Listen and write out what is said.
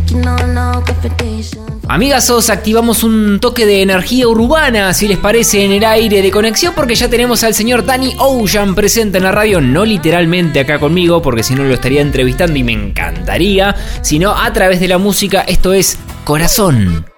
Amigazos, activamos un toque de energía urbana, si les parece, en el aire de conexión, porque ya tenemos al señor Danny Ocean presente en la radio, no literalmente acá conmigo, porque si no lo estaría entrevistando y me encantaría, sino a través de la música. Esto es Corazón.